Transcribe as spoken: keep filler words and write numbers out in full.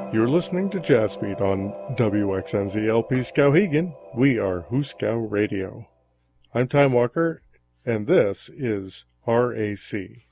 You're listening to Jazzbeat on W X N Z L P Skowhegan. We are Huskow Radio. I'm Time Walker, and this is R A C.